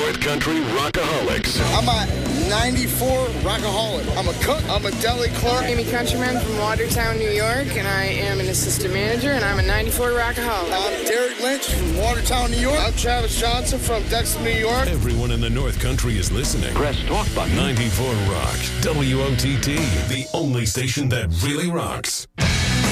North Country Rockaholics. I'm a 94 Rockaholic. I'm a cook. I'm a deli clerk. Amy Countryman from Watertown, New York, and I am an assistant manager, and I'm a 94 Rockaholic. I'm Derek Lynch from Watertown, New York. I'm Travis Johnson from Dexter, New York. Everyone in the North Country is listening. Press talk button. 94 Rock. WOTT, the only station that really rocks.